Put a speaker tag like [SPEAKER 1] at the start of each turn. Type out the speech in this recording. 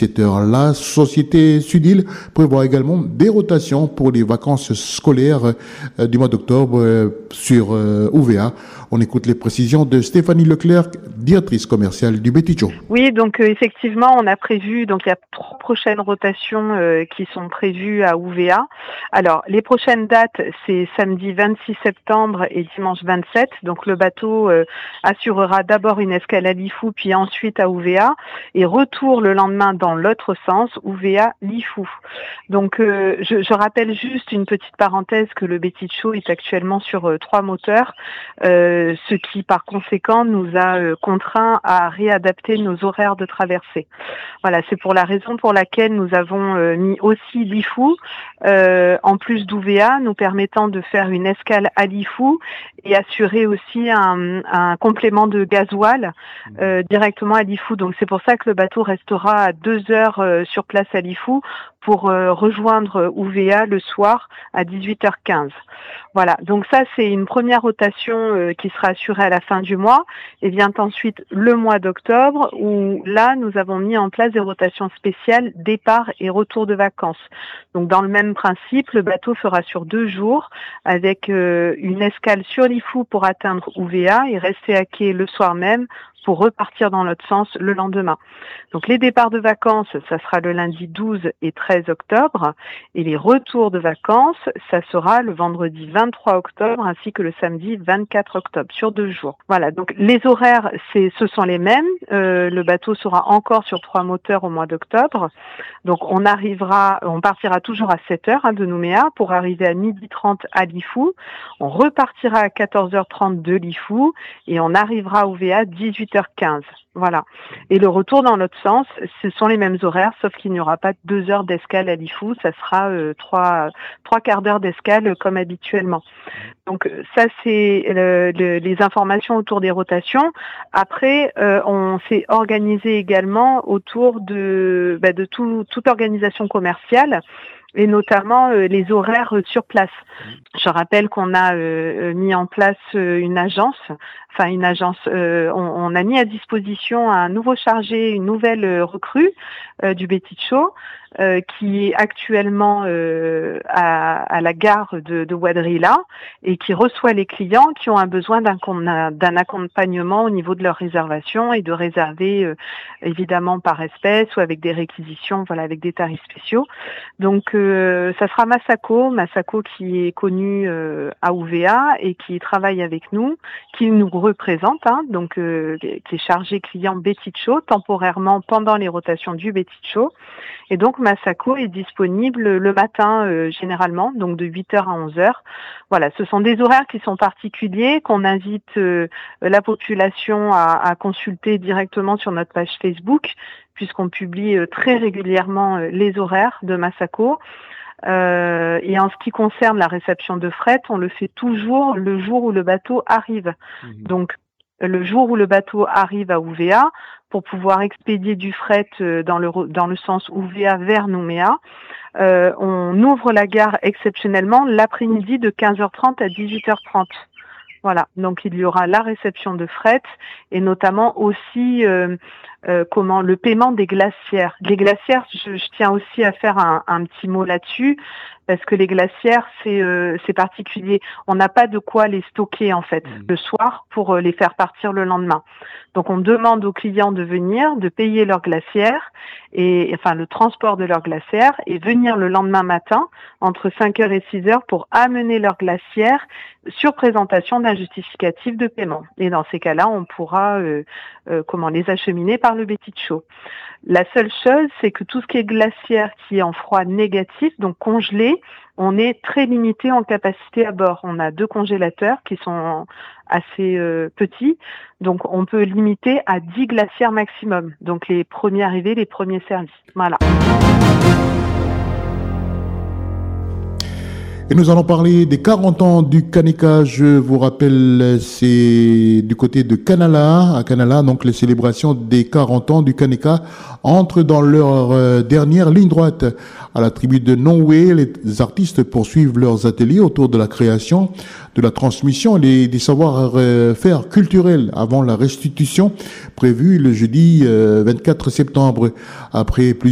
[SPEAKER 1] 17h. La société Sudil prévoit également des rotations pour les vacances scolaires du mois d'octobre sur UVA. On écoute les précisions de Stéphanie Leclerc, directrice commerciale du Beticho.
[SPEAKER 2] Oui, donc effectivement, on a prévu, donc il y a 3 prochaines rotations qui sont prévues à UVA. Alors, les prochaines dates, c'est samedi 26 septembre et dimanche 27. Donc le bateau assurera d'abord une escale à Lifou, puis ensuite à UVA, et retour le lendemain dans l'autre sens, UVA-Lifou. Donc je rappelle juste une petite parenthèse que le Beticho est actuellement sur 3 moteurs, ce qui par conséquent nous a contraints à réadapter nos horaires de traversée. Voilà, c'est pour la raison pour laquelle nous avons mis aussi Lifou en plus d'UVA, nous permettant de faire une escale à Lifou et assurer aussi un complément de gasoil directement à Lifou. Donc c'est pour ça que le bateau restera à 2 heures sur place à Lifou pour rejoindre UVA le soir à 18h15. Voilà, donc ça c'est une première rotation qui sera assurée à la fin du mois, et vient ensuite le mois d'octobre où là nous avons mis en place des rotations spéciales départ et retour de vacances. Donc dans le même principe, le bateau fera sur 2 jours avec une escale sur Lifou pour atteindre UVA et rester à quai le soir même pour repartir dans l'autre sens le lendemain. Donc les départs de vacances, ça sera le lundi 12 et 13 octobre, et les retours de vacances, ça sera le vendredi 23 octobre ainsi que le samedi 24 octobre, sur 2 jours. Voilà, donc les horaires, ce sont les mêmes. Le bateau sera encore sur 3 moteurs au mois d'octobre. Donc on partira toujours à 7h de Nouméa pour arriver à 12h30 à Lifou. On repartira à 14h30 de Lifou et on arrivera au VA 18h15. Voilà. Et le retour dans l'autre sens, ce sont les mêmes horaires, sauf qu'il n'y aura pas 2 heures d'escale à Lifou, ça sera 3 quarts d'heure d'escale comme habituellement. Donc ça c'est les informations autour des rotations. Après, on s'est organisé également autour de toute organisation commerciale, et notamment les horaires sur place. Je rappelle qu'on a mis en place on a mis à disposition un nouveau chargé, une nouvelle recrue du Beticho, qui est actuellement à la gare de Ouadrilla et qui reçoit les clients qui ont un besoin d'un accompagnement au niveau de leur réservation, et de réserver évidemment par espèce ou avec des réquisitions, voilà, avec des tarifs spéciaux. Donc ça sera Masako qui est connu à UVA et qui travaille avec nous, qui nous représente, qui est chargé client Beticho temporairement pendant les rotations du Beticho. Et donc Masako est disponible le matin généralement, donc de 8h à 11h. Voilà, ce sont des horaires qui sont particuliers, qu'on invite la population à consulter directement sur notre page Facebook, puisqu'on publie très régulièrement les horaires de Masako. Et en ce qui concerne la réception de fret, on le fait toujours le jour où le bateau arrive. Donc le jour où le bateau arrive à UVA, pour pouvoir expédier du fret dans le sens UVA vers Nouméa, on ouvre la gare exceptionnellement l'après-midi de 15h30 à 18h30. Voilà, donc il y aura la réception de fret et notamment aussi le paiement des glacières. Les glacières, je tiens aussi à faire un petit mot là-dessus, parce que les glacières, c'est particulier. On n'a pas de quoi les stocker en fait le soir pour les faire partir le lendemain. Donc on demande aux clients de venir, de payer leur glacière, le transport de leur glacière, et venir le lendemain matin entre 5h et 6h pour amener leur glacière sur présentation d'un justificatif de paiement. Et dans ces cas-là, on pourra les acheminer par le Beticho. La seule chose, c'est que tout ce qui est glacière qui est en froid négatif, donc congelé, on est très limité en capacité à bord. On a 2 congélateurs qui sont assez petits, donc on peut limiter à 10 glacières maximum. Donc les premiers arrivés, les premiers servis. Voilà.
[SPEAKER 1] Et nous allons parler des 40 ans du Kaneka. Je vous rappelle, c'est du côté de Kanala. À Kanala, donc les célébrations des 40 ans du Kaneka entrent dans leur dernière ligne droite. À la tribu de Nongwe, les artistes poursuivent leurs ateliers autour de la création, de la transmission et des savoir-faire culturels avant la restitution prévue le jeudi 24 septembre. Après